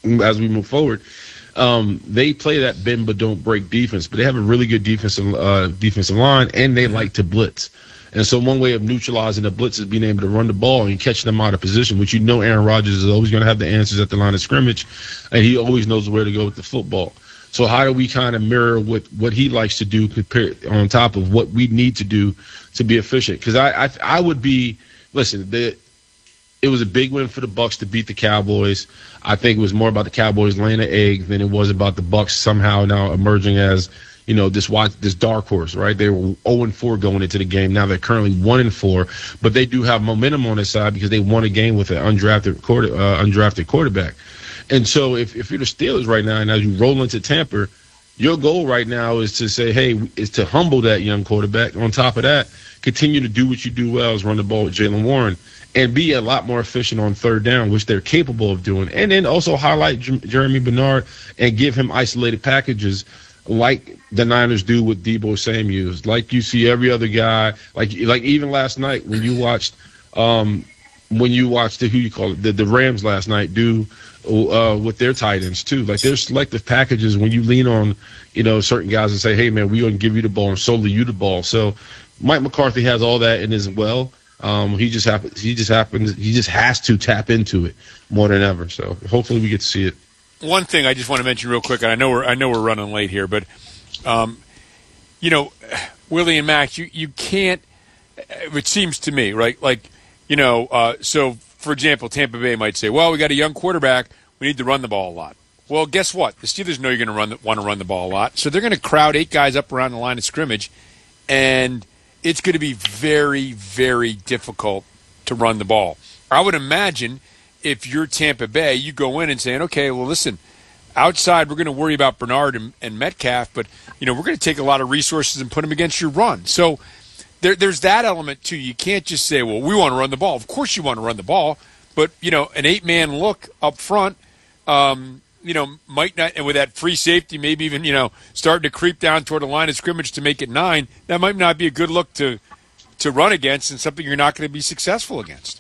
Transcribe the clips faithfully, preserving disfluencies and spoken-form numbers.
as we move forward. Um, they play that bend but don't break defense, but they have a really good defensive uh, defensive line, and they like to blitz. And so one way of neutralizing the blitz is being able to run the ball and catch them out of position, which you know Aaron Rodgers is always going to have the answers at the line of scrimmage, and he always knows where to go with the football. So how do we kind of mirror what, what he likes to do compared on top of what we need to do to be efficient? Because I, I I would be – listen, the, it was a big win for the Bucs to beat the Cowboys. I think it was more about the Cowboys laying an egg than it was about the Bucs somehow now emerging as, you know, this this dark horse, right? They were oh and four going into the game. Now they're currently one and four, but they do have momentum on their side because they won a game with an undrafted quarter, uh, undrafted quarterback. And so if, if you're the Steelers right now and as you roll into Tampa, your goal right now is to say, hey, is to humble that young quarterback. On top of that, continue to do what you do well, is run the ball with Jaylen Warren and be a lot more efficient on third down, which they're capable of doing. And then also highlight J- Jeremy Bernard and give him isolated packages like the Niners do with Deebo Samuel, like you see every other guy, like like even last night when you watched um, when you watched the, who you call it, the, the Rams last night do uh, with their tight ends too. Like there's selective packages when you lean on, you know, certain guys and say, hey man, we're gonna give you the ball and solely you the ball. So Mike McCarthy has all that in as well. Um, he just happens he just happens he just has to tap into it more than ever. So hopefully we get to see it. One thing I just want to mention real quick, and I know we're I know we're running late here, but um, you know, Willie and Max, you, you can't. It seems to me, right? Like, you know, uh, so for example, Tampa Bay might say, "Well, we got a young quarterback, we need to run the ball a lot." Well, guess what? The Steelers know you're going to run want to run the ball a lot, so they're going to crowd eight guys up around the line of scrimmage, and it's going to be very, very difficult to run the ball. I would imagine. If you're Tampa Bay, you go in and saying, okay, well, listen, outside we're going to worry about Bernard and, and Metcalf, but, you know, we're going to take a lot of resources and put them against your run. So there, there's that element, too. You can't just say, well, we want to run the ball. Of course you want to run the ball, but, you know, an eight-man look up front, um, you know, might not – and with that free safety, maybe even, you know, starting to creep down toward the line of scrimmage to make it nine, that might not be a good look to, to run against and something you're not going to be successful against.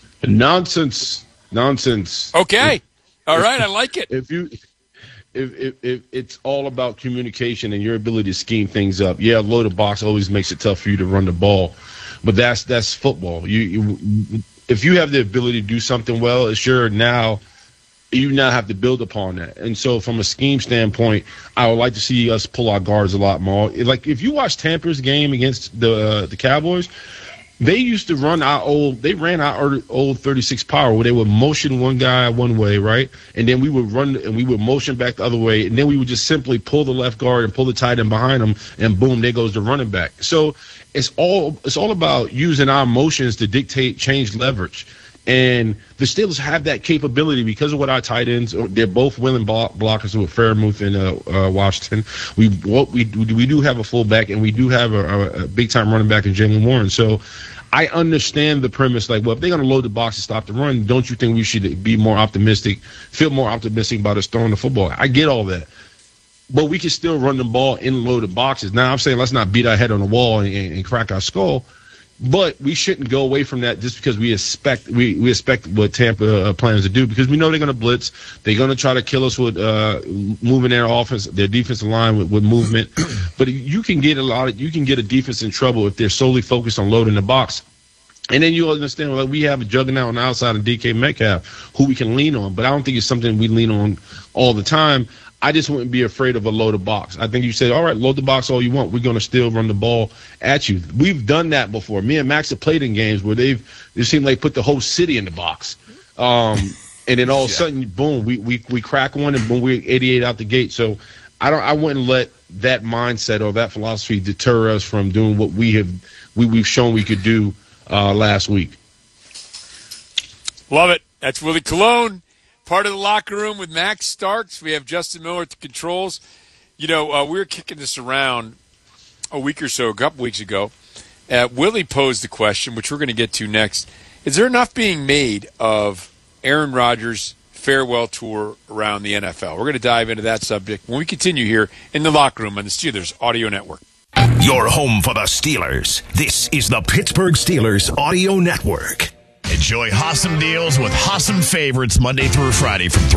Nonsense. Nonsense. Okay. If, all right. I like it. If you, if, if if it's all about communication and your ability to scheme things up. Yeah, loaded box always makes it tough for you to run the ball, but that's that's football. You, you if you have the ability to do something well, sure now you now have to build upon that. And so from a scheme standpoint, I would like to see us pull our guards a lot more. Like if you watch Tampa's game against the uh, the Cowboys. They used to run our old – they ran our old thirty-six power where they would motion one guy one way, right? And then we would run and we would motion back the other way, and then we would just simply pull the left guard and pull the tight end behind them, and boom, there goes the running back. So it's all it's all about using our motions to dictate change leverage. And the Steelers have that capability because of what our tight ends – they're both willing block, blockers with Fairmouth and uh, uh, Washington. We, what we we do have a fullback, and we do have a, a, a big-time running back in Jaylen Warren. So I understand the premise, like, well, if they're going to load the box and stop the run, don't you think we should be more optimistic, feel more optimistic about us throwing the football? I get all that. But we can still run the ball in loaded boxes. Now, I'm saying let's not beat our head on the wall and, and crack our skull. But we shouldn't go away from that just because we expect we, we expect what Tampa uh, plans to do, because we know they're going to blitz. They're going to try to kill us with uh, moving their offense, their defensive line with, with movement. But you can get a lot of you can get a defense in trouble if they're solely focused on loading the box. And then you understand, like, we have a juggernaut on the outside of D K Metcalf who we can lean on, but I don't think it's something we lean on all the time. I just wouldn't be afraid of a loaded box. I think you said, all right, load the box all you want. We're going to still run the ball at you. We've done that before. Me and Max have played in games where they've it seemed like put the whole city in the box. Um, and then all of a sudden, boom, we, we we crack one and boom, we're eighty-eight out the gate. So I don't I wouldn't let that mindset or that philosophy deter us from doing what we have we, we've shown we could do uh, last week. Love it. That's Willie Colon. Part of the locker room with Max Starks. We have Justin Miller at the controls. You know, uh, we were kicking this around a week or so, a couple weeks ago. Uh, Willie posed the question, which we're going to get to next. Is there enough being made of Aaron Rodgers' farewell tour around the N F L? We're going to dive into that subject when we continue here in the locker room on the Steelers Audio Network. Your home for the Steelers. This is the Pittsburgh Steelers Audio Network. Enjoy awesome deals with awesome favorites Monday through Friday from three